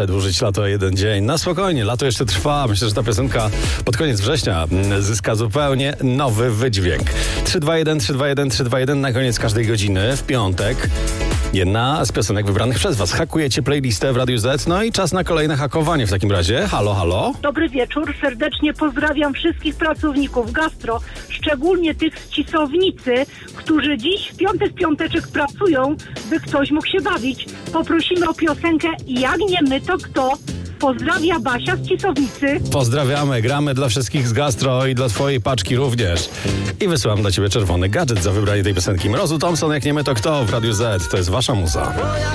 przedłużyć lato o jeden dzień. Na spokojnie, lato jeszcze trwa. Myślę, że ta piosenka pod koniec września zyska zupełnie nowy wydźwięk. 321, 321, 321 na koniec każdej godziny w piątek. Jedna z piosenek wybranych przez was. Hakujecie playlistę w Radiu Z, no i czas na kolejne hakowanie w takim razie. Halo, halo. Dobry wieczór, serdecznie pozdrawiam wszystkich pracowników gastro, szczególnie tych z Cisownicy, którzy dziś w piąteczek pracują, by ktoś mógł się bawić. Poprosimy o piosenkę Jak nie my, to kto? Pozdrawia Basia z Cisownicy. Pozdrawiamy, gramy dla wszystkich z gastro i dla twojej paczki również. I wysyłam dla ciebie czerwony gadżet za wybranie tej piosenki. Mrozu Thompson, Jak nie my, to kto? W Radiu Z. To jest wasza muza.